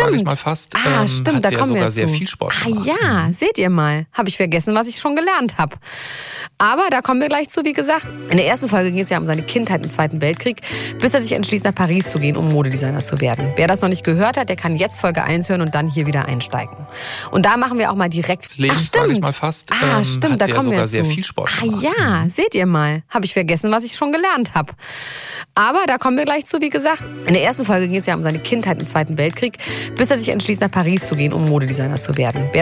frage ich mal fast. Stimmt, hat da der kommen wir sogar sehr zu. viel Sport gemacht. Ja, seht ihr mal. Habe ich vergessen, was ich schon gelernt habe. Aber da kommen wir gleich zu, wie gesagt. In der ersten Folge ging es ja um seine Kindheit im Zweiten Weltkrieg, bis er sich entschließt, nach Paris zu gehen, um Modedesigner zu werden. Wer das noch nicht gehört hat, der kann jetzt Folge 1 hören und dann hier wieder einsteigen. Und da machen wir auch mal direkt... Sage ich mal fast. Stimmt, hat da der kommen wir sogar zu. sehr viel Sport gemacht. Ja, seht ihr mal. Habe ich vergessen, was ich schon gelernt habe. Aber da kommen wir gleich zu, wie gesagt. In der ersten Folge ging es ja um seine Kindheit im Zweiten Weltkrieg, bis er sich entschließt, nach Paris zu gehen, um Modedesigner zu werden.